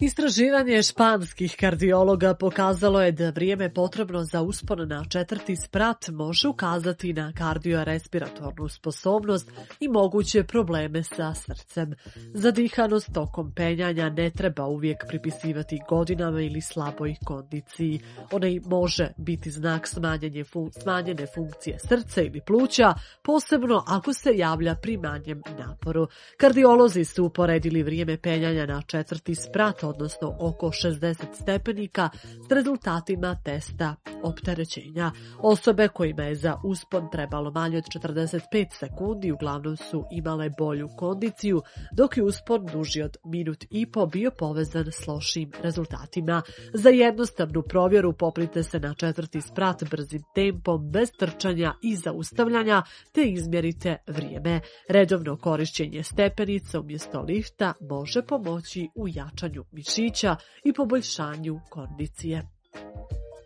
Istraživanje španskih kardiologa pokazalo je da vrijeme potrebno za uspon na 4. sprat može ukazati na kardiorespiratornu sposobnost i moguće probleme sa srcem. Zadihanost tokom penjanja ne treba uvijek pripisivati godinama ili slaboj kondiciji. Ona i može biti znak smanjene funkcije srca ili pluća, posebno ako se javlja pri manjem naporu. Kardiolozi su uporedili vrijeme penjanja na 4. sprat, odnosno oko 60 stepenika, s rezultatima testa opterećenja. Osobe kojima je za uspon trebalo manje od 45 sekundi uglavnom su imale bolju kondiciju, dok je uspon duži od minut i po bio povezan s lošim rezultatima. Za jednostavnu provjeru popnite se na 4. sprat brzim tempom, bez trčanja i zaustavljanja, te izmjerite vrijeme. Redovno korišćenje stepenica umjesto lifta može pomoći u jačanju mišića i poboljšanju kondicije.